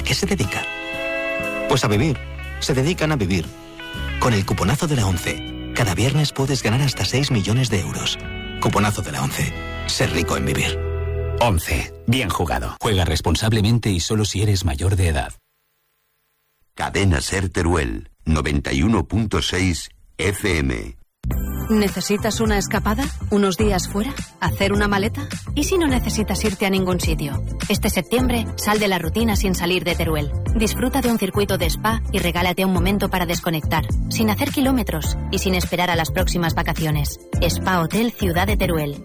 qué se dedica? Pues a vivir. Se dedican a vivir. Con el cuponazo de la 11, cada viernes puedes ganar hasta 6 millones de euros. Cuponazo de la 11. Ser rico en vivir. 11. Bien jugado. Juega responsablemente y solo si eres mayor de edad. Cadena Ser Teruel, 91.6 FM. ¿Necesitas una escapada? ¿Unos días fuera? ¿Hacer una maleta? ¿Y si no necesitas irte a ningún sitio? Este septiembre, sal de la rutina sin salir de Teruel. Disfruta de un circuito de spa y regálate un momento para desconectar, sin hacer kilómetros y sin esperar a las próximas vacaciones. Spa Hotel Ciudad de Teruel,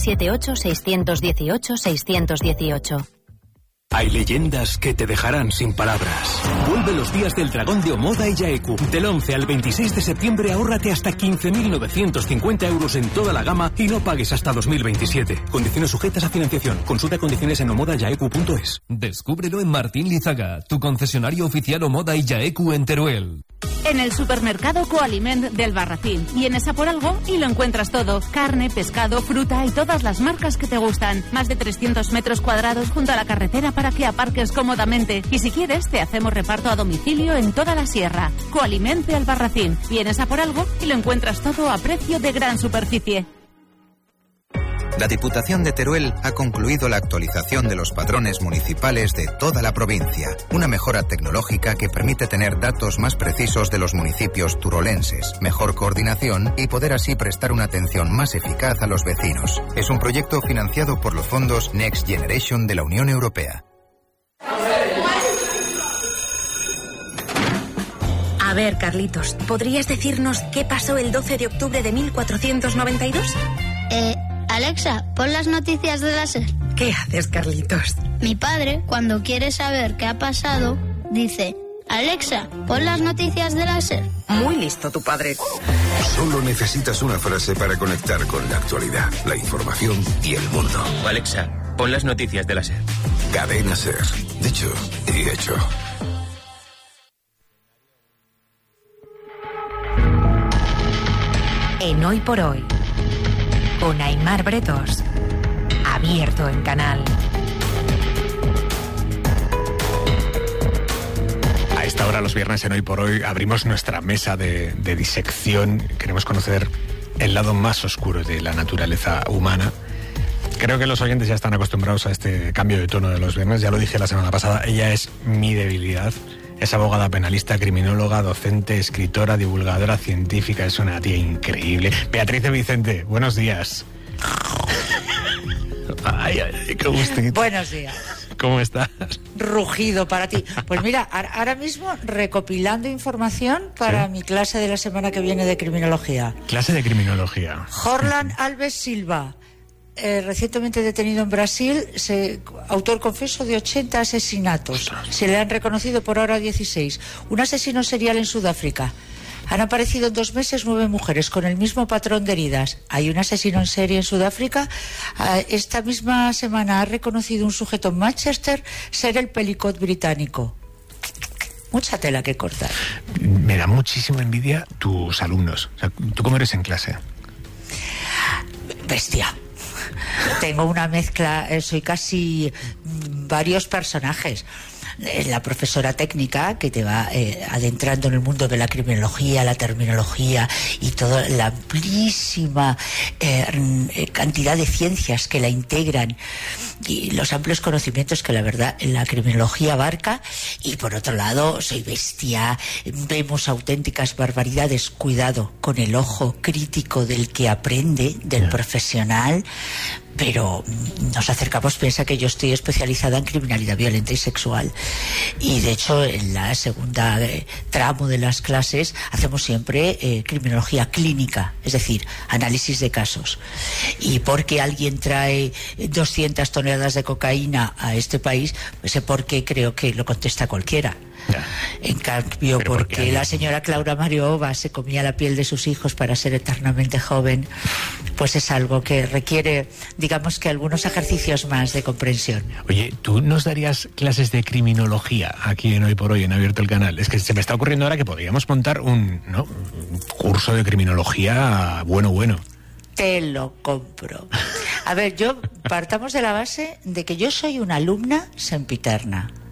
978-618-618. Hay leyendas que te dejarán sin palabras. Vuelve los días del dragón de Omoda y Yaeku. Del 11 al 26 de septiembre ahórrate hasta 15.950 euros en toda la gama y no pagues hasta 2027. Condiciones sujetas a financiación. Consulta condiciones en omodayaeku.es. Descúbrelo en Martín Lizaga, tu concesionario oficial Omoda y Yaeku en Teruel. En el supermercado Coaliment del Barracín. Vienes a por algo y lo encuentras todo. Carne, pescado, fruta y todas las marcas que te gustan. Más de 300 metros cuadrados junto a la carretera para que aparques cómodamente. Y si quieres, te hacemos reparto a domicilio en toda la sierra. Coaliment del Barracín. Vienes a por algo y lo encuentras todo a precio de gran superficie. La Diputación de Teruel ha concluido la actualización de los padrones municipales de toda la provincia, una mejora tecnológica que permite tener datos más precisos de los municipios turolenses, mejor coordinación y poder así prestar una atención más eficaz a los vecinos. Es un proyecto financiado por los fondos Next Generation de la Unión Europea. A ver, Carlitos, ¿podrías decirnos qué pasó el 12 de octubre de 1492? Alexa, pon las noticias de la SER. ¿Qué haces, Carlitos? Mi padre, cuando quiere saber qué ha pasado, dice: Alexa, pon las noticias de la SER. Muy listo tu padre. Solo necesitas una frase para conectar con la actualidad, la información y el mundo. Alexa, pon las noticias de la SER. Cadena SER. Dicho y hecho. En Hoy por Hoy, con Aimar Bretos, abierto en Canal. A esta hora, los viernes en Hoy por Hoy, abrimos nuestra mesa de disección. Queremos conocer el lado más oscuro de la naturaleza humana. Creo que los oyentes ya están acostumbrados a este cambio de tono de los viernes. Ya lo dije la semana pasada, ella es mi debilidad. Es abogada penalista, criminóloga, docente, escritora, divulgadora científica. Es una tía increíble. Beatriz de Vicente, buenos días. Ay, qué gustito. Buenos días. ¿Cómo estás? Rugido para ti. Pues mira, ahora mismo recopilando información para mi clase de la semana que viene de criminología. Clase de criminología. Jorlan Alves Silva, recientemente detenido en Brasil, autor confeso de 80 asesinatos. Se le han reconocido por ahora 16. Un asesino serial en Sudáfrica. Han aparecido en 2 meses 9 mujeres con el mismo patrón de heridas. Hay un asesino en serie en Sudáfrica. Esta misma semana ha reconocido un sujeto en Manchester ser el Pelicot británico. Mucha tela que cortar. Me da muchísima envidia tus alumnos. O sea, ¿tú cómo eres en clase? Bestia. Tengo una mezcla, soy casi varios personajes. La profesora técnica que te va adentrando en el mundo de la criminología, la terminología y toda la amplísima cantidad de ciencias que la integran y los amplios conocimientos que la verdad la criminología abarca. Y por otro lado, soy bestia, vemos auténticas barbaridades. Cuidado con el ojo crítico del que aprende, del profesional. Pero nos acercamos, piensa que yo estoy especializada en criminalidad violenta y sexual. Y de hecho, en la segunda tramo de las clases hacemos siempre criminología clínica, es decir, análisis de casos. Y porque alguien trae 200 toneladas de cocaína a este país, pues sé por qué creo que lo contesta cualquiera. En cambio, porque la señora Claudia Mariova se comía la piel de sus hijos para ser eternamente joven, pues es algo que requiere, digamos que algunos ejercicios más de comprensión. Oye, ¿tú nos darías clases de criminología aquí en Hoy por Hoy, en Abierto el Canal? Es que se me está ocurriendo ahora que podríamos montar un curso de criminología bueno. Te lo compro. A ver, partamos de la base de que yo soy una alumna sempiterna.